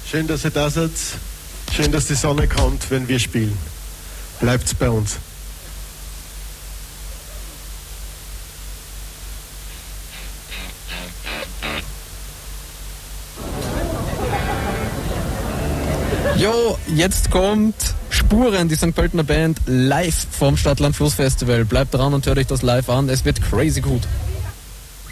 Schön, dass ihr da seid. Schön, dass die Sonne kommt, wenn wir spielen. Bleibt's bei uns. Jo, jetzt kommt Spuren, die St. Pöltener Band live vom Stadtland Fluss Festival. Bleibt dran und hört euch das live an. Es wird crazy gut.